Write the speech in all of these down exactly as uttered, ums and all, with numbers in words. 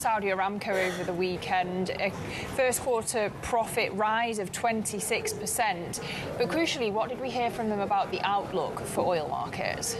Saudi Aramco over the weekend, a first quarter profit rise of twenty-six percent. But crucially, what did we hear from them about the outlook for oil markets?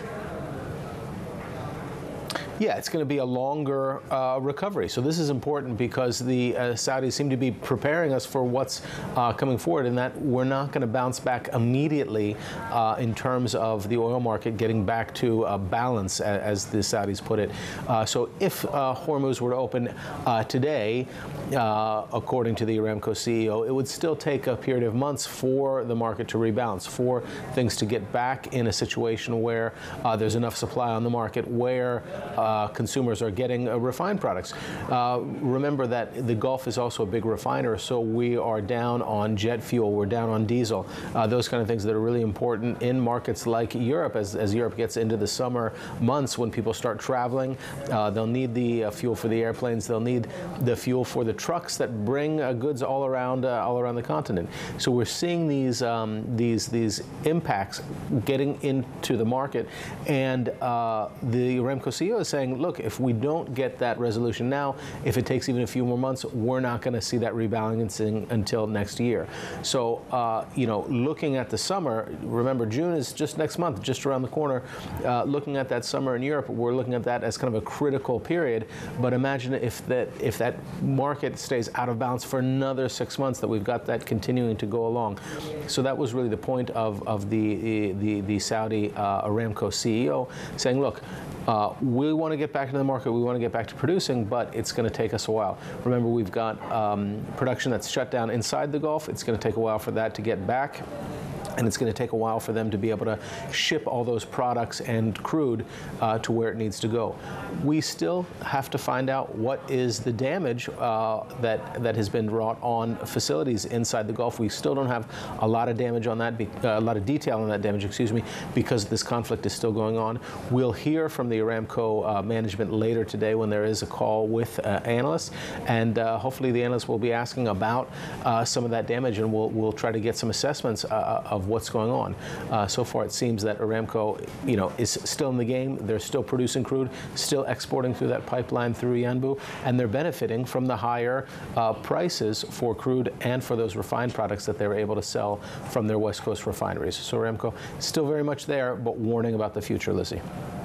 Yeah, it's going to be a longer uh, recovery. So this is important because the uh, Saudis seem to be preparing us for what's uh, coming forward, and that we're not going to bounce back immediately uh, in terms of the oil market getting back to uh, balance, as the Saudis put it. Uh, so if uh, Hormuz were to open uh, today, uh, according to the Aramco C E O, it would still take a period of months for the market to rebalance, for things to get back in a situation where uh, there's enough supply on the market, where uh, Uh, consumers are getting uh, refined products. Uh, remember that the Gulf is also a big refiner, so we are down on jet fuel, we're down on diesel, uh, those kind of things that are really important in markets like Europe. As, as Europe gets into the summer months, when people start traveling, uh, they'll need the uh, fuel for the airplanes, they'll need the fuel for the trucks that bring uh, goods all around uh, all around the continent. So we're seeing these um, these these impacts getting into the market, and uh, the Aramco C E O is saying, look, if we don't get that resolution now, if it takes even a few more months, we're not going to see that rebalancing until next year. So, uh, you know, looking at the summer, remember June is just next month, just around the corner. Uh, looking at that summer in Europe, we're looking at that as kind of a critical period. But imagine if that if that market stays out of balance for another six months, that we've got that continuing to go along. So that was really the point of of the the the Saudi uh, Aramco C E O saying, look, Uh, we want to get back into the market, we want to get back to producing, but it's going to take us a while. Remember, we've got um, production that's shut down inside the Gulf. It's going to take a while for that to get back. And it's going to take a while for them to be able to ship all those products and crude uh, to where it needs to go. We still have to find out what is the damage uh, that that has been wrought on facilities inside the Gulf. We still don't have a lot of damage on that, be, uh, a lot of detail on that damage, excuse me, because this conflict is still going on. We'll hear from the Aramco uh, management later today when there is a call with uh, analysts, and uh, hopefully the analysts will be asking about uh, some of that damage, and we'll we'll try to get some assessments uh, of what's going on. Uh, so far, it seems that Aramco, you know, is still in the game. They're still producing crude, still exporting through that pipeline through Yanbu, and they're benefiting from the higher uh, prices for crude and for those refined products that they were able to sell from their West Coast refineries. So Aramco still very much there, but warning about the future, Lizzie.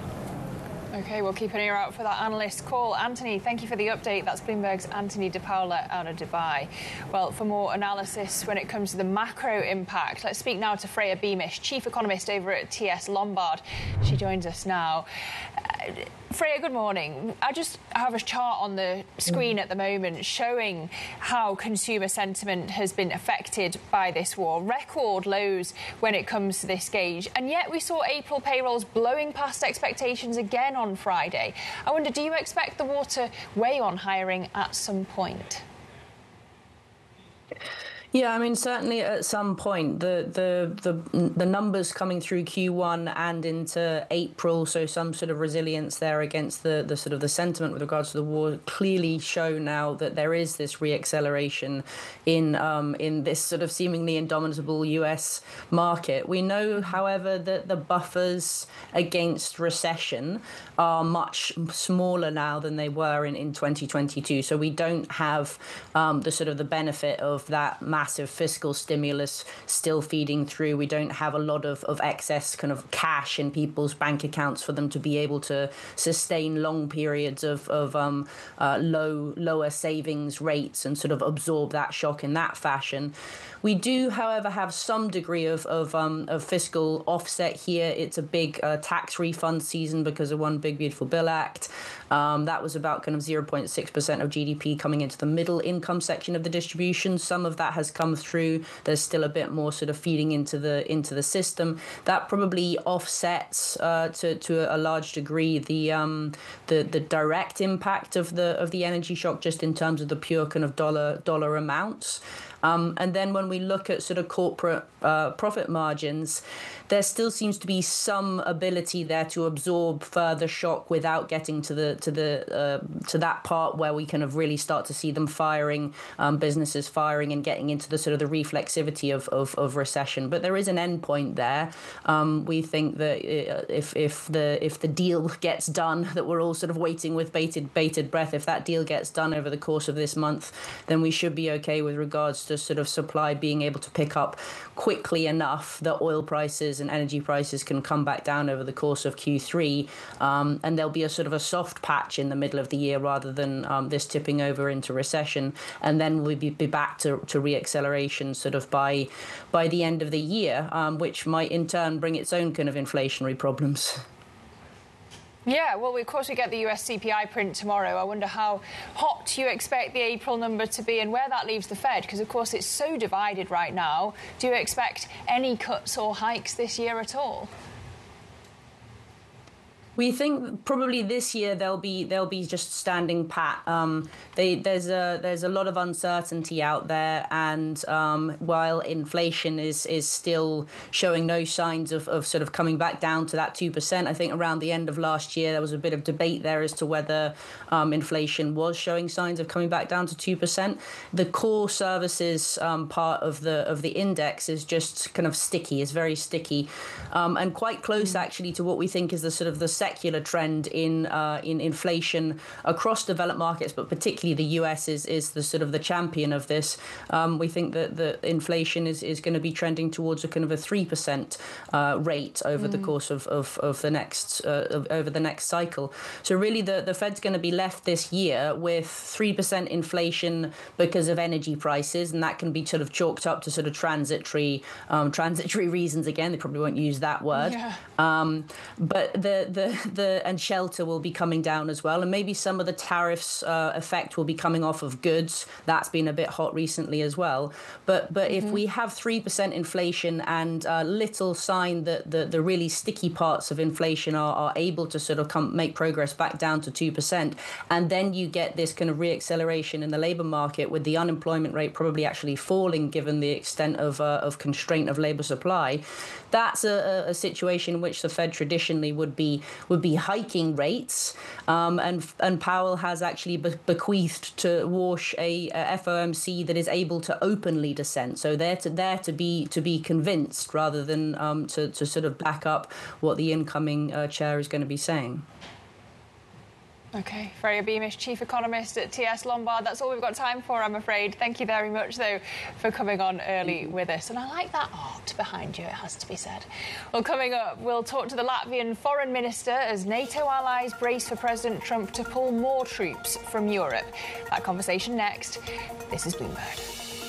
OK, we'll keep an ear out for that analyst call. Anthony, thank you for the update. That's Bloomberg's Anthony De Paula out of Dubai. Well, for more analysis when it comes to the macro impact, let's speak now to Freya Beamish, chief economist over at T S Lombard. She joins us now. Uh, Freya, good morning. I just have a chart on the screen at the moment showing how consumer sentiment has been affected by this war. Record lows when it comes to this gauge. And yet we saw April payrolls blowing past expectations again on Friday. I wonder, do you expect the war to weigh on hiring at some point? Yeah, I mean, certainly at some point, the the the the numbers coming through Q one and into April, so some sort of resilience there against the the sort of the sentiment with regards to the war, clearly show now that there is this reacceleration in um, in this sort of seemingly indomitable U S market. We know, however, that the buffers against recession are much smaller now than they were in, in twenty twenty-two. So we don't have um, the sort of the benefit of that massive fiscal stimulus still feeding through. We don't have a lot of, of excess kind of cash in people's bank accounts for them to be able to sustain long periods of, of um, uh, low, lower savings rates and sort of absorb that shock in that fashion. We do, however, have some degree of of, um, of fiscal offset here. It's a big uh, tax refund season because of One Big Beautiful Bill Act. Um, that was about kind of zero point six percent of G D P coming into the middle income section of the distribution. Some of that has come through. There's still a bit more sort of feeding into the into the system. That probably offsets uh, to to a large degree the um, the the direct impact of the of the energy shock, just in terms of the pure kind of dollar dollar amounts. Um, and then when we look at sort of corporate uh, profit margins, there still seems to be some ability there to absorb further shock without getting to the to the uh, to that part where we kind of really start to see them firing, um, businesses firing and getting into the sort of the reflexivity of, of, of recession. But there is an end point there. Um, we think that if if the if the deal gets done, that we're all sort of waiting with bated bated breath, if that deal gets done over the course of this month, then we should be okay with regards to sort of supply being able to pick up quickly enough that oil prices and energy prices can come back down over the course of Q three, um, and there'll be a sort of a soft patch in the middle of the year rather than um, this tipping over into recession, and then we'll be, be back to, to re-acceleration sort of by by the end of the year, um, which might in turn bring its own kind of inflationary problems. Yeah, well, of course, we get the U S C P I print tomorrow. I wonder how hot you expect the April number to be and where that leaves the Fed, because, of course, it's so divided right now. Do you expect any cuts or hikes this year at all? We think probably this year they'll be they'll be just standing pat. Um, they, there's a there's a lot of uncertainty out there, and um, while inflation is is still showing no signs of, of sort of coming back down to that two percent, I think around the end of last year there was a bit of debate there as to whether um, inflation was showing signs of coming back down to two percent. The core services um, part of the of the index is just kind of sticky, is very sticky, um, and quite close actually to what we think is the sort of the secular trend in uh, in inflation across developed markets, but particularly the U S is is the sort of the champion of this. Um, we think that the inflation is, is going to be trending towards a kind of a three percent uh, rate over mm. the course of, of, of the next uh, of, over the next cycle. So really, the, the Fed's going to be left this year with three percent inflation because of energy prices, and that can be sort of chalked up to sort of transitory um, transitory reasons. Again, they probably won't use that word. Yeah. Um, but the the The and shelter will be coming down as well, and maybe some of the tariffs uh, effect will be coming off of goods. That's been a bit hot recently as well. But but mm-hmm. if we have three percent inflation and uh, little sign that the, the really sticky parts of inflation are, are able to sort of come make progress back down to two percent, and then you get this kind of reacceleration in the labour market with the unemployment rate probably actually falling given the extent of uh, of constraint of labour supply. That's a, a situation in which the Fed traditionally would be would be hiking rates, um, and and Powell has actually be- bequeathed to Warsh a, a F O M C that is able to openly dissent. So they're to there to be to be convinced rather than um, to to sort of back up what the incoming uh, chair is going to be saying. OK, Freya Beamish, Chief Economist at T S Lombard. That's all we've got time for, I'm afraid. Thank you very much, though, for coming on early with us. And I like that art behind you, it has to be said. Well, coming up, we'll talk to the Latvian Foreign Minister as NATO allies brace for President Trump to pull more troops from Europe. That conversation next. This is Bloomberg.